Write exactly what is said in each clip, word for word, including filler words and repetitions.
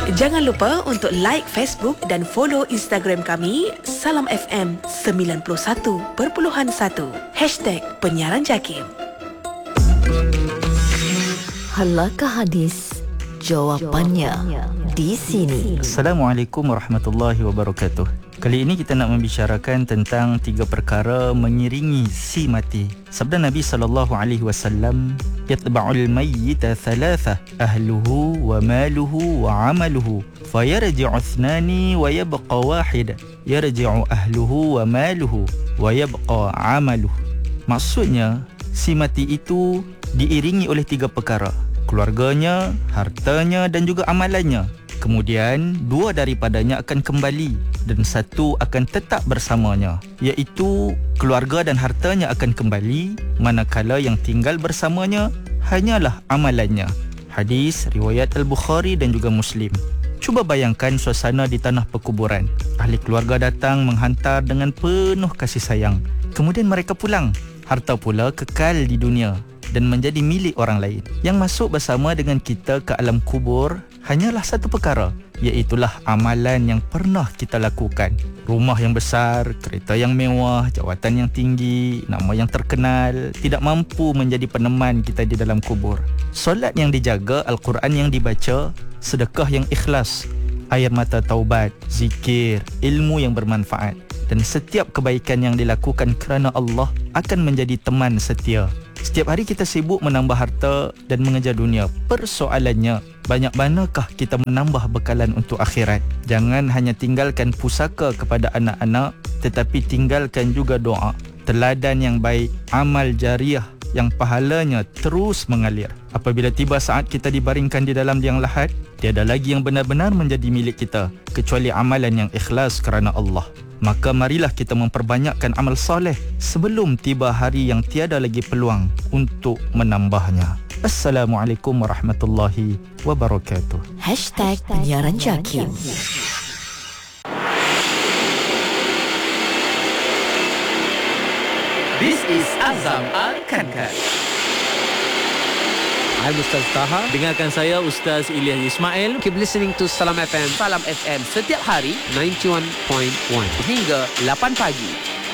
Jangan lupa untuk like Facebook dan follow Instagram kami Salam F M sembilan puluh satu perpuluhan satu Hashtag Penyiaran Jakim. Halakah hadis? Jawapannya di sini. Assalamualaikum warahmatullahi wabarakatuh. Kali ini kita nak membicarakan tentang tiga perkara mengiringi si mati. Sabda Nabi sallallahu alaihi wasallam, yatba'ul mayyita thalatha ahluhu wa maluhu wa amaluhu fayarji'u ithnani wa yabqa wahid yarji'u ahluhu wa maluhu wa yabqa amaluhu. Maksudnya, si mati itu diiringi oleh tiga perkara: keluarganya, hartanya dan juga amalannya. Kemudian dua daripadanya akan kembali dan satu akan tetap bersamanya, iaitu keluarga dan hartanya akan kembali, manakala yang tinggal bersamanya hanyalah amalannya. Hadis riwayat Al-Bukhari dan juga Muslim. Cuba bayangkan suasana di tanah perkuburan. Ahli keluarga datang menghantar dengan penuh kasih sayang. Kemudian mereka pulang. Harta pula kekal di dunia dan menjadi milik orang lain. Yang masuk bersama dengan kita ke alam kubur hanyalah satu perkara, iaitulah amalan yang pernah kita lakukan. Rumah yang besar, kereta yang mewah, jawatan yang tinggi, nama yang terkenal tidak mampu menjadi peneman kita di dalam kubur. Solat yang dijaga, Al-Quran yang dibaca, sedekah yang ikhlas, air mata taubat, zikir, ilmu yang bermanfaat dan setiap kebaikan yang dilakukan kerana Allah akan menjadi teman setia. Setiap hari kita sibuk menambah harta dan mengejar dunia. Persoalannya, banyak manakah kita menambah bekalan untuk akhirat? Jangan hanya tinggalkan pusaka kepada anak-anak, tetapi tinggalkan juga doa, teladan yang baik, amal jariah yang pahalanya terus mengalir. Apabila tiba saat kita dibaringkan di dalam liang lahat, tiada lagi yang benar-benar menjadi milik kita kecuali amalan yang ikhlas kerana Allah. Maka marilah kita memperbanyakkan amal soleh sebelum tiba hari yang tiada lagi peluang untuk menambahnya. Assalamualaikum warahmatullahi wabarakatuh. Hashtag Penyiaran Jakim. This is Azam Al-Kankan. I'm Ustaz Taha. Dengarkan saya Ustaz Ilyas Ismail. Keep listening to Salam F M. Salam F M setiap hari sembilan puluh satu perpuluhan satu hingga lapan pagi.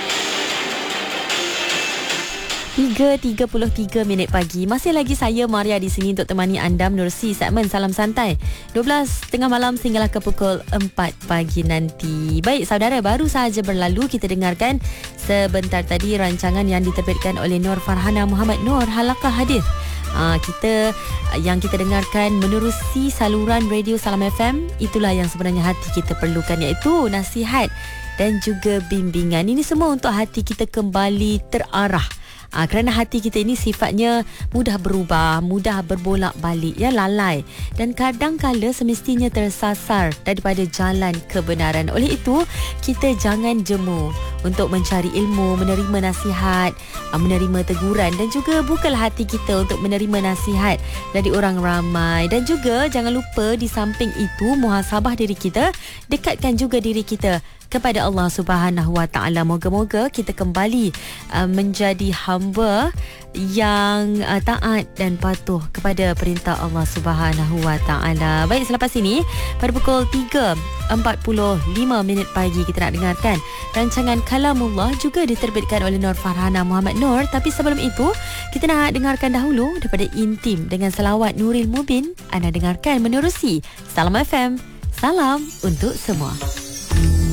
tiga tiga puluh tiga minit pagi. Masih lagi saya Maria di sini untuk temani anda menerusi segmen Salam Santai dua belas tengah malam sehinggalah ke pukul empat pagi nanti. Baik saudara, baru sahaja berlalu kita dengarkan sebentar tadi rancangan yang diterbitkan oleh Nur Farhana Muhammad Nur, Halakah Hadis. Uh, kita yang kita dengarkan menerusi saluran radio Salam F M, itulah yang sebenarnya hati kita perlukan, iaitu nasihat dan juga bimbingan. Ini semua untuk hati kita kembali terarah. Ah, kerana hati kita ini sifatnya mudah berubah, mudah berbolak-balik, ya, lalai dan kadang-kala semestinya tersasar daripada jalan kebenaran. Oleh itu, kita jangan jemu untuk mencari ilmu, menerima nasihat, menerima teguran dan juga bukalah hati kita untuk menerima nasihat dari orang ramai. Dan juga jangan lupa di samping itu muhasabah diri kita, dekatkan juga diri kita kepada Allah Subhanahu Wa Taala. Moga-moga kita kembali uh, menjadi hamba yang uh, taat dan patuh kepada perintah Allah Subhanahu Wa Taala. Baik, selepas ini pada pukul tiga empat puluh lima minit pagi kita nak dengarkan rancangan Kalamullah, juga diterbitkan oleh Nur Farhana Muhammad Nur. Tapi sebelum itu, kita nak dengarkan dahulu daripada Intim dengan selawat Nuril Mubin. Anda dengarkan menerusi Salam F M. Salam untuk semua.